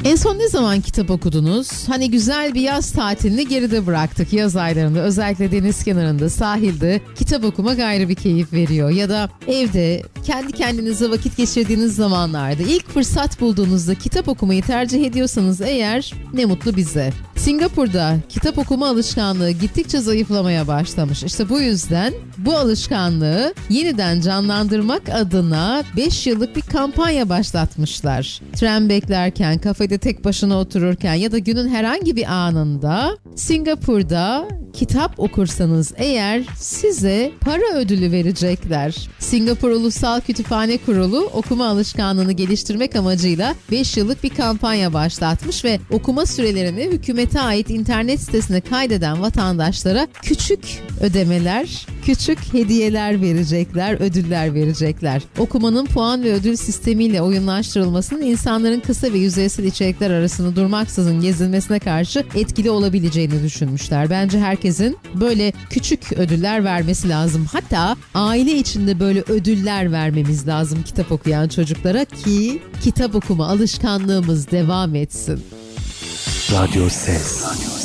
En son ne zaman kitap okudunuz? Hani güzel bir yaz tatilini geride bıraktık. Yaz aylarında özellikle deniz kenarında, sahilde kitap okumak ayrı bir keyif veriyor. Ya da evde kendi kendinize vakit geçirdiğiniz zamanlarda ilk fırsat bulduğunuzda kitap okumayı tercih ediyorsanız eğer ne mutlu bize. Singapur'da kitap okuma alışkanlığı gittikçe zayıflamaya başlamış. İşte bu yüzden bu alışkanlığı yeniden canlandırmak adına 5 yıllık bir kampanya başlatmışlar. Tren beklerken, kafede tek başına otururken ya da günün herhangi bir anında Singapur'da kitap okursanız eğer size para ödülü verecekler. Singapur Ulusal Kütüphane Kurulu okuma alışkanlığını geliştirmek amacıyla 5 yıllık bir kampanya başlatmış ve okuma sürelerini hükümete ait internet sitesine kaydeden vatandaşlara küçük ödemeler, küçük hediyeler verecekler, ödüller verecekler. Okumanın puan ve ödül sistemiyle oyunlaştırılmasının insanların kısa ve yüzeysel içerikler arasında durmaksızın gezilmesine karşı etkili olabileceğini düşünmüşler. Bence herkesin böyle küçük ödüller vermesi lazım. Hatta aile içinde böyle ödüller vermemiz lazım kitap okuyan çocuklara ki kitap okuma alışkanlığımız devam etsin. Radyo Ses.